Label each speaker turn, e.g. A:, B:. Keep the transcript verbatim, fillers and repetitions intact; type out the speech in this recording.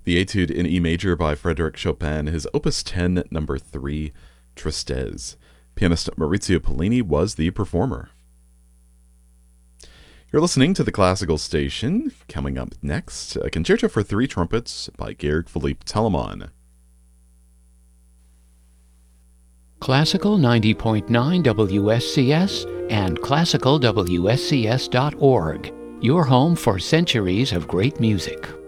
A: The Etude in E major by Frédéric Chopin, his Opus ten, number three, Tristesse. Pianist Maurizio Pollini was the performer. You're listening to the Classical Station. Coming up next, a concerto for three trumpets by Georg Philipp Telemann.
B: Classical ninety point nine W S C S and classical W S C S dot org, your home for centuries of great music.